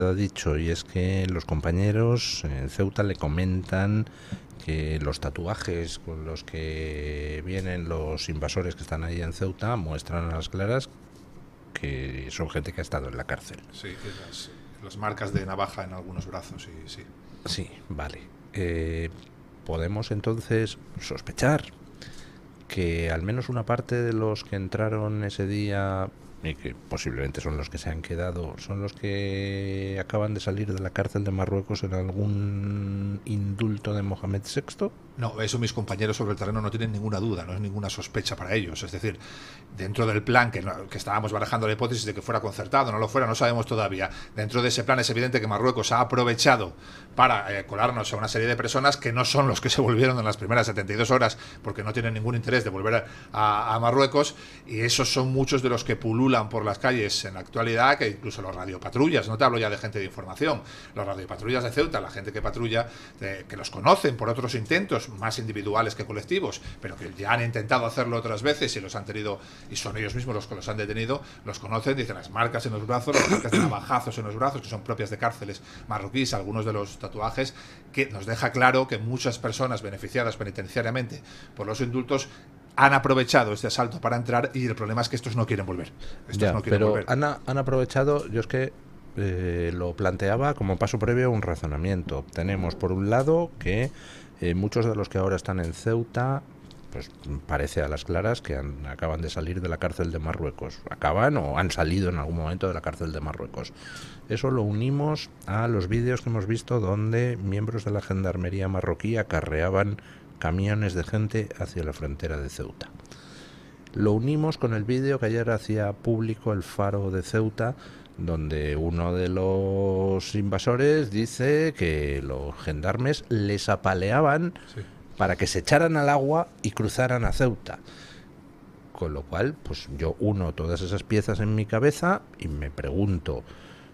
ha dicho, y es que los compañeros en Ceuta le comentan que los tatuajes con los que vienen los invasores que están ahí en Ceuta muestran a las claras que son gente que ha estado en la cárcel. Sí, que las marcas de navaja en algunos brazos, sí, sí. Sí, vale. Podemos entonces sospechar que al menos una parte de los que entraron ese día, y que posiblemente son los que se han quedado, son los que acaban de salir de la cárcel de Marruecos en algún indulto de Mohamed VI. No, eso mis compañeros sobre el terreno no tienen ninguna duda, no es ninguna sospecha para ellos. Es decir, dentro del plan que estábamos barajando la hipótesis de que fuera concertado, no lo fuera, no sabemos todavía. Dentro de ese plan es evidente que Marruecos ha aprovechado para colarnos a una serie de personas que no son los que se volvieron en las primeras 72 horas, porque no tienen ningún interés de volver a Marruecos, y esos son muchos de los que pululan por las calles en la actualidad, que incluso los radiopatrullas, no te hablo ya de gente de información, los radiopatrullas de Ceuta, la gente que patrulla, que los conocen por otros intentos, más individuales que colectivos, pero que ya han intentado hacerlo otras veces y los han tenido, y son ellos mismos los que los han detenido, los conocen, dicen las marcas en los brazos, las marcas de navajazos en los brazos, que son propias de cárceles marroquíes, algunos de los tatuajes, que nos deja claro que muchas personas beneficiadas penitenciariamente por los indultos han aprovechado este asalto para entrar, y el problema es que estos no quieren volver. Pero han aprovechado, yo es que lo planteaba como paso previo a un razonamiento. Tenemos por un lado que muchos de los que ahora están en Ceuta, pues parece a las claras que acaban de salir de la cárcel de Marruecos. Acaban o han salido en algún momento de la cárcel de Marruecos. Eso lo unimos a los vídeos que hemos visto donde miembros de la gendarmería marroquí acarreaban camiones de gente hacia la frontera de Ceuta. Lo unimos con el vídeo que ayer hacía público el Faro de Ceuta, donde uno de los invasores dice que los gendarmes les apaleaban para que se echaran al agua y cruzaran a Ceuta. Con lo cual, pues yo uno todas esas piezas en mi cabeza y me pregunto,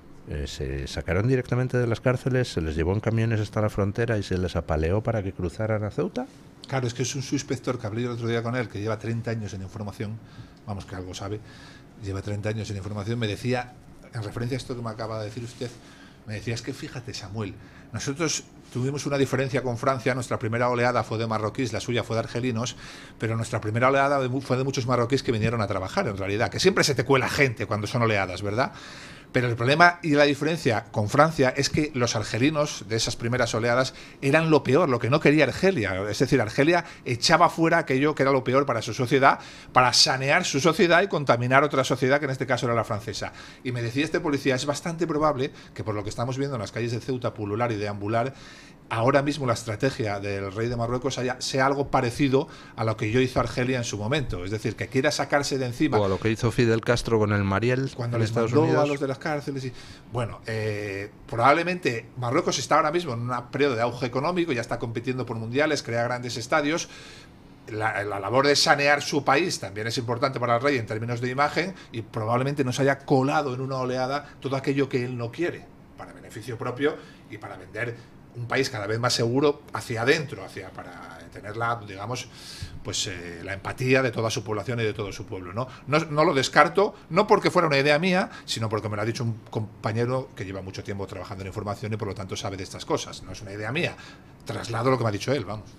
¿se sacaron directamente de las cárceles, se les llevó en camiones hasta la frontera y se les apaleó para que cruzaran a Ceuta? Claro, es que es un subinspector que hablé yo el otro día con él, que lleva 30 años en información, vamos, que algo sabe, lleva 30 años en información, me decía, en referencia a esto que me acaba de decir usted, me decía, es que fíjate, Samuel, nosotros tuvimos una diferencia con Francia, nuestra primera oleada fue de marroquíes, la suya fue de argelinos, pero nuestra primera oleada fue de muchos marroquíes que vinieron a trabajar, en realidad, que siempre se te cuela gente cuando son oleadas, ¿verdad? Pero el problema y la diferencia con Francia es que los argelinos de esas primeras oleadas eran lo peor, lo que no quería Argelia. Es decir, Argelia echaba fuera aquello que era lo peor para su sociedad, para sanear su sociedad y contaminar otra sociedad, que en este caso era la francesa. Y me decía este policía, es bastante probable que por lo que estamos viendo en las calles de Ceuta, pulular y deambular, ahora mismo la estrategia del rey de Marruecos sea algo parecido a lo que hizo Argelia en su momento. Es decir, que quiera sacarse de encima. O a lo que hizo Fidel Castro con el Mariel cuando les mandó a los de las cárceles. Bueno, probablemente Marruecos está ahora mismo en un periodo de auge económico, ya está compitiendo por mundiales, crea grandes estadios. La labor de sanear su país también es importante para el rey en términos de imagen, y probablemente nos haya colado en una oleada todo aquello que él no quiere, para beneficio propio y para vender un país cada vez más seguro hacia adentro, para tener la, digamos, pues la empatía de toda su población y de todo su pueblo, ¿no? No lo descarto, no porque fuera una idea mía, sino porque me lo ha dicho un compañero que lleva mucho tiempo trabajando en información y por lo tanto sabe de estas cosas. No es una idea mía, traslado lo que me ha dicho él, vamos.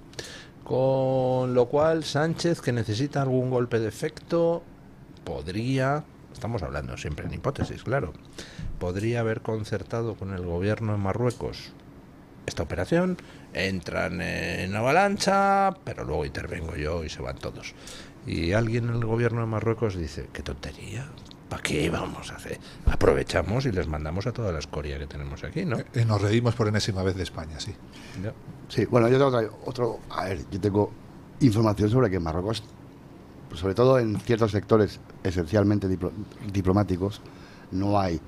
Con lo cual, Sánchez, que necesita algún golpe de efecto, podría, estamos hablando siempre en hipótesis, claro, podría haber concertado con el gobierno de Marruecos esta operación, entran en avalancha, pero luego intervengo yo y se van todos. Y alguien en el gobierno de Marruecos dice, qué tontería, ¿para qué vamos a hacer? Aprovechamos y les mandamos a toda la escoria que tenemos aquí, ¿no? Nos reímos por enésima vez de España, sí. Ya. Sí, bueno, yo tengo yo tengo información sobre que en Marruecos, pues sobre todo en ciertos sectores esencialmente diplomáticos, no hay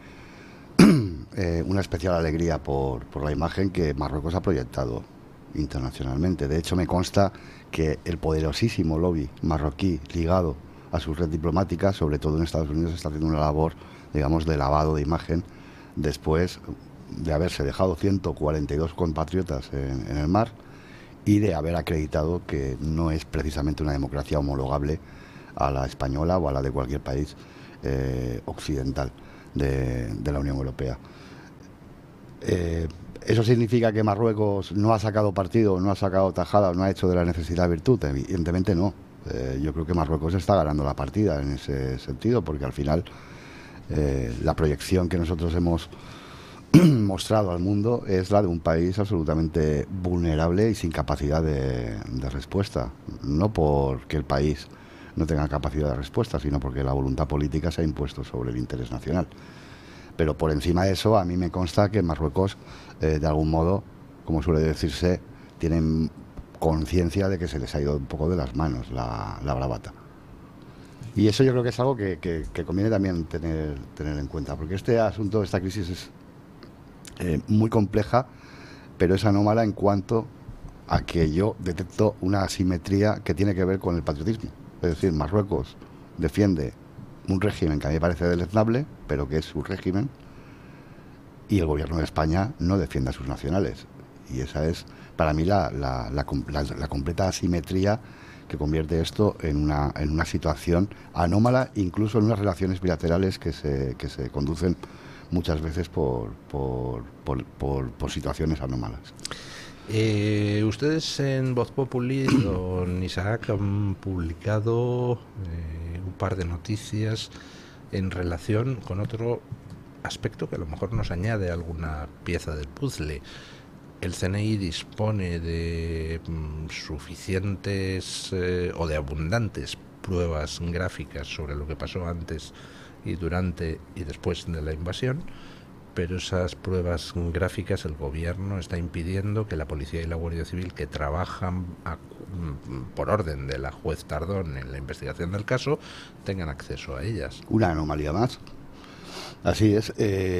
una especial alegría por la imagen que Marruecos ha proyectado internacionalmente. De hecho, me consta que el poderosísimo lobby marroquí ligado a su red diplomática, sobre todo en Estados Unidos, está haciendo una labor, digamos, de lavado de imagen después de haberse dejado 142 compatriotas en el mar y de haber acreditado que no es precisamente una democracia homologable a la española o a la de cualquier país occidental de la Unión Europea. ¿Eso significa que Marruecos no ha sacado partido, no ha sacado tajada, no ha hecho de la necesidad virtud? Evidentemente no. Yo creo que Marruecos está ganando la partida en ese sentido, porque al final la proyección que nosotros hemos mostrado al mundo es la de un país absolutamente vulnerable y sin capacidad de respuesta. No porque el país no tenga capacidad de respuesta, sino porque la voluntad política se ha impuesto sobre el interés nacional. Pero por encima de eso, a mí me consta que Marruecos, de algún modo, como suele decirse, tienen conciencia de que se les ha ido un poco de las manos la bravata. Y eso yo creo que es algo que conviene también tener en cuenta, porque este asunto, esta crisis es muy compleja, pero es anómala en cuanto a que yo detecto una asimetría que tiene que ver con el patriotismo. Es decir, Marruecos defiende un régimen que a mí me parece deleznable, pero que es su régimen, y el gobierno de España no defiende a sus nacionales. Y esa es, para mí, la completa asimetría que convierte esto en una situación anómala, incluso en unas relaciones bilaterales que se conducen muchas veces por situaciones anómalas. Ustedes en Voz Populi, don Isaac, han publicado un par de noticias en relación con otro aspecto que a lo mejor nos añade alguna pieza del puzzle. El CNI dispone de suficientes o de abundantes pruebas gráficas sobre lo que pasó antes y durante y después de la invasión, pero esas pruebas gráficas el gobierno está impidiendo que la policía y la Guardia Civil, que trabajan por orden de la juez Tardón en la investigación del caso, tengan acceso a ellas. Una anomalía más. Así es.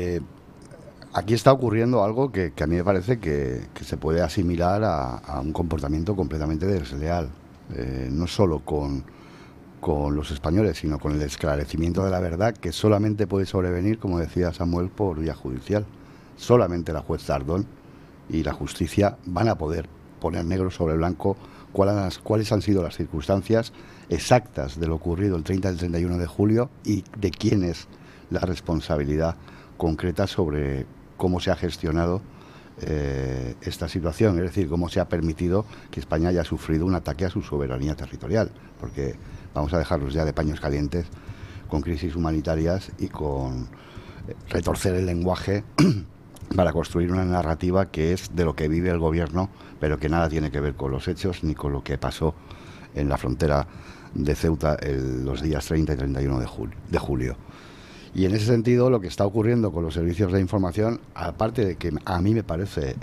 Aquí está ocurriendo algo que a mí me parece que se puede asimilar a un comportamiento completamente desleal, no solo con los españoles, sino con el esclarecimiento de la verdad, que solamente puede sobrevenir, como decía Samuel, por vía judicial. Solamente la juez Tardón y la justicia van a poder poner negro sobre blanco cuáles han sido las circunstancias exactas de lo ocurrido el 30 y el 31 de julio y de quién es la responsabilidad concreta sobre cómo se ha gestionado esta situación, es decir, cómo se ha permitido que España haya sufrido un ataque a su soberanía territorial, porque vamos a dejarlos ya de paños calientes con crisis humanitarias y con retorcer el lenguaje para construir una narrativa que es de lo que vive el gobierno, pero que nada tiene que ver con los hechos ni con lo que pasó en la frontera de Ceuta los días 30 y 31 de julio. Y en ese sentido, lo que está ocurriendo con los servicios de información, aparte de que a mí me parece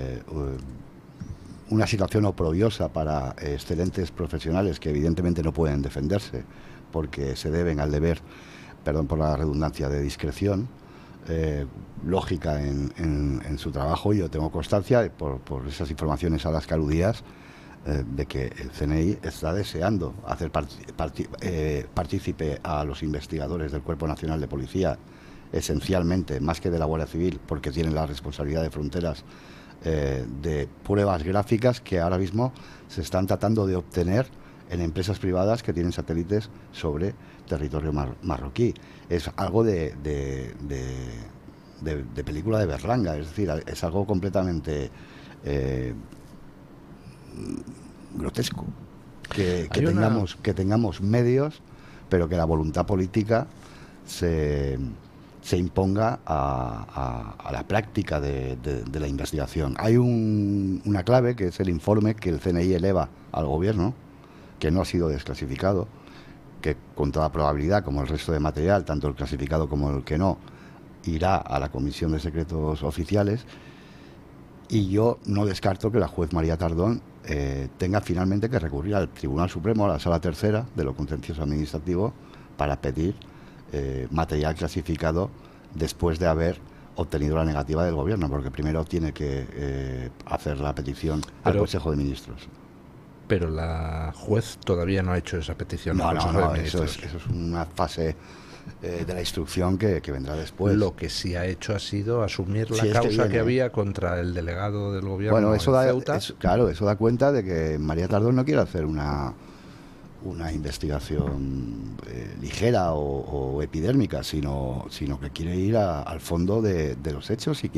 una situación oprobiosa para excelentes profesionales que evidentemente no pueden defenderse porque se deben al deber, perdón por la redundancia, de discreción lógica en su trabajo. Yo tengo constancia, por esas informaciones a las que aludías, de que el CNI está deseando hacer partícipe a los investigadores del Cuerpo Nacional de Policía, esencialmente, más que de la Guardia Civil, porque tienen la responsabilidad de fronteras, de pruebas gráficas que ahora mismo se están tratando de obtener en empresas privadas que tienen satélites sobre territorio marroquí. Es algo de película de Berlanga, es decir, es algo completamente grotesco que tengamos medios, pero que la voluntad política se imponga a la práctica de la investigación. Hay una clave, que es el informe que el CNI eleva al gobierno, que no ha sido desclasificado, que con toda probabilidad, como el resto de material, tanto el clasificado como el que no, irá a la Comisión de Secretos Oficiales. Y yo no descarto que la juez María Tardón tenga finalmente que recurrir al Tribunal Supremo, a la Sala Tercera de lo Contencioso Administrativo, para pedir material clasificado después de haber obtenido la negativa del gobierno, porque primero tiene que hacer la petición al Consejo de Ministros. Pero la juez todavía no ha hecho esa petición. No, eso es una fase de la instrucción que vendrá después. Lo que sí ha hecho ha sido asumir la causa que había contra el delegado del gobierno. Bueno, eso da cuenta de que María Tardón no quiere hacer una investigación ligera o epidérmica, sino que quiere ir al fondo de los hechos y